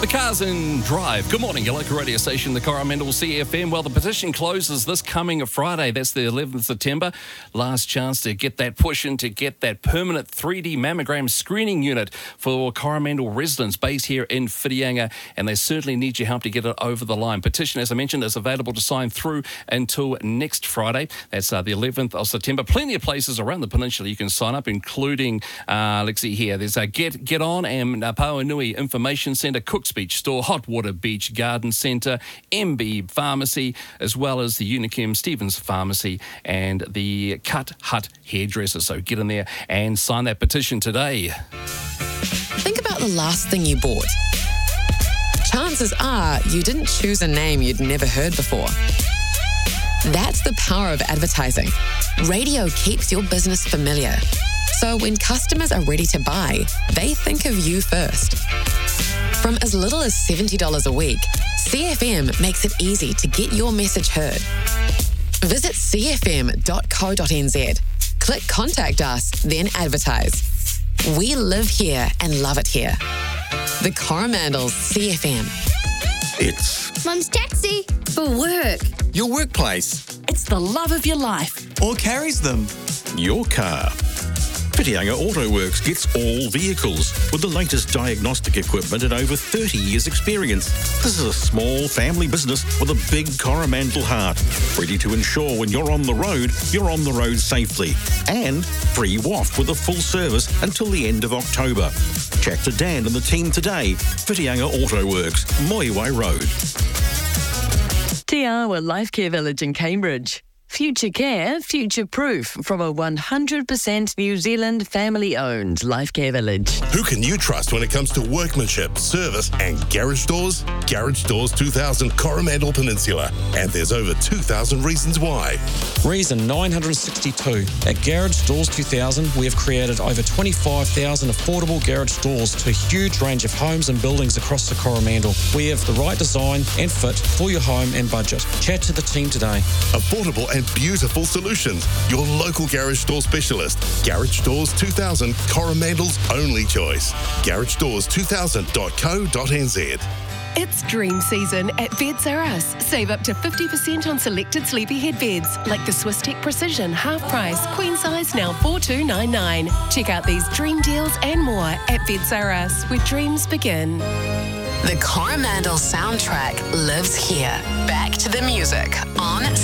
The Cars in Drive. Good morning, your local radio station, the Coromandel CFM. Well, the petition closes this coming Friday. That's the 11th of September. Last chance to get that push in to get that permanent 3D mammogram screening unit for Coromandel residents based here in Whitianga, and they certainly need your help to get it over the line. Petition, as I mentioned, is available to sign through until next Friday. That's the 11th of September. Plenty of places around the peninsula you can sign up, including, let's see here, there's a Get On and Pauanui Information Centre, Cooks Beach Store, Hot Water Beach Garden Centre, MB Pharmacy, as well as the Unichem Stevens Pharmacy and the Cut Hut Hairdresser. So get in there and sign that petition today. Think about the last thing you bought. Chances are you didn't choose a name you'd never heard before. That's the power of advertising. Radio keeps your business familiar. So when customers are ready to buy, they think of you first. From as little as $70 a week, CFM makes it easy to get your message heard. Visit cfm.co.nz. Click Contact Us, then advertise. We live here and love it here. The Coromandels CFM. It's Mum's taxi. For work. your workplace It's the love of your life. or carries them. your car. Whitianga Auto Works gets all vehicles with the latest diagnostic equipment and over 30 years' experience. This is a small family business with a big Coromandel heart, ready to ensure when you're on the road safely. And free waft with a full service until the end of October. Chat to Dan and the team today. Whitianga Auto Works, Moiwai Road. Te Awa Life Care Village in Cambridge. Future care, future proof from a 100% New Zealand family-owned life care village. Who can you trust when it comes to workmanship, service and garage doors? Garage Doors 2000 Coromandel Peninsula. And there's over 2,000 reasons why. Reason 962. At Garage Doors 2000, we have created over 25,000 affordable garage doors to a huge range of homes and buildings across the Coromandel. We have the right design and fit for your home and budget. Chat to the team today. Affordable and beautiful solutions. Your local garage door specialist. Garage Doors 2000 Coromandel's only choice. GarageDoors2000.co.nz. It's dream season at Beds R Us. Save up to 50% on selected sleepyhead beds, like the Swisstech Precision half price, queen size now $4,299. Check out these dream deals and more at Beds R Us, where dreams begin. The Coromandel soundtrack lives here. Back to the music on